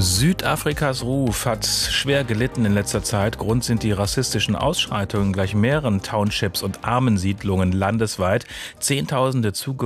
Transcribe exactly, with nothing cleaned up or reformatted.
Südafrikas Ruf hat schwer gelitten in letzter Zeit. Grund sind die rassistischen Ausschreitungen gleich mehreren Townships und Armensiedlungen landesweit. Zehntausende Zugewanderte